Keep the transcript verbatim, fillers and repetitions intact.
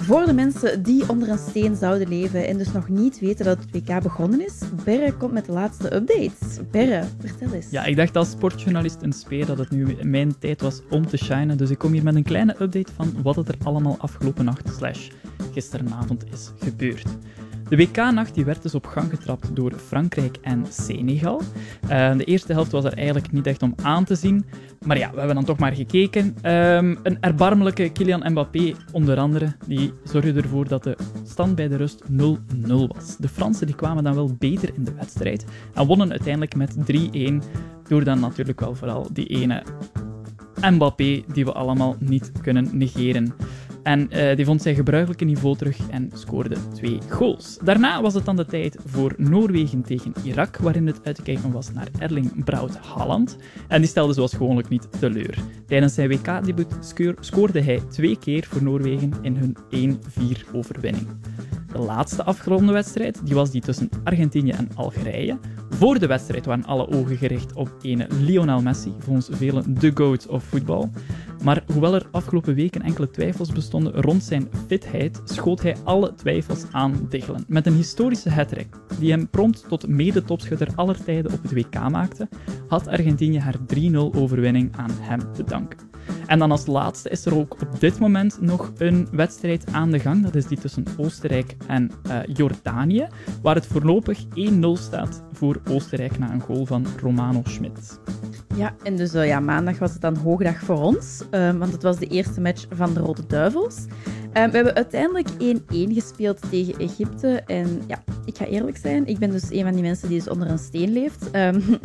Voor de mensen die onder een steen zouden leven en dus nog niet weten dat het W K begonnen is, Berre komt met de laatste updates. Berre, vertel eens. Ja, ik dacht als sportjournalist in spe dat het nu mijn tijd was om te shinen, dus ik kom hier met een kleine update van wat het er allemaal afgelopen nacht slash gisteravond is gebeurd. De W K-nacht die werd dus op gang getrapt door Frankrijk en Senegal. Uh, de eerste helft was er eigenlijk niet echt om aan te zien. Maar ja, we hebben dan toch maar gekeken. Um, een erbarmelijke Kylian Mbappé, onder andere, die zorgde ervoor dat de stand bij de rust nul nul was. De Fransen die kwamen dan wel beter in de wedstrijd en wonnen uiteindelijk met drie-een. Door dan natuurlijk wel vooral die ene Mbappé die we allemaal niet kunnen negeren. En uh, die vond zijn gebruikelijke niveau terug en scoorde twee goals. Daarna was het dan de tijd voor Noorwegen tegen Irak, waarin het uit te kijken was naar Erling Braut Haaland. En die stelde zoals gewoonlijk niet teleur. Tijdens zijn W K-debuut scoorde hij twee keer voor Noorwegen in hun één vier overwinning. De laatste afgeronde wedstrijd die was die tussen Argentinië en Algerije. Voor de wedstrijd waren alle ogen gericht op ene Lionel Messi, volgens velen de GOAT of voetbal. Maar hoewel er afgelopen weken enkele twijfels bestonden rond zijn fitheid, schoot hij alle twijfels aan diggelen. Met een historische hat-trick, die hem prompt tot mede-topschutter aller tijden op het W K maakte, had Argentinië haar drie nul overwinning aan hem te danken. En dan als laatste is er ook op dit moment nog een wedstrijd aan de gang. Dat is die tussen Oostenrijk en uh, Jordanië, waar het voorlopig één nul staat voor Oostenrijk na een goal van Romano Schmid. Ja, en dus uh, ja, maandag was het dan hoogdag voor ons, uh, want het was de eerste match van de Rode Duivels. Uh, we hebben uiteindelijk één-één gespeeld tegen Egypte en ja, ik ga eerlijk zijn, ik ben dus een van die mensen die dus onder een steen leeft. Um,